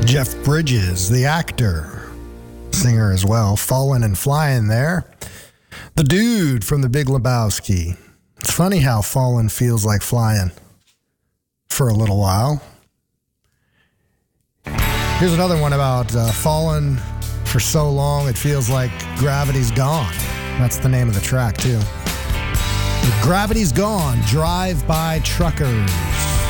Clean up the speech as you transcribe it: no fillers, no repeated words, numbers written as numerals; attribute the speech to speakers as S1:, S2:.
S1: Jeff Bridges, the actor, singer as well, Falling and Flying there. The dude from The Big Lebowski. It's funny how falling feels like flying for a little while. Here's another one about falling for so long it feels like gravity's gone. That's the name of the track, too. Gravity's Gone, Drive By Truckers.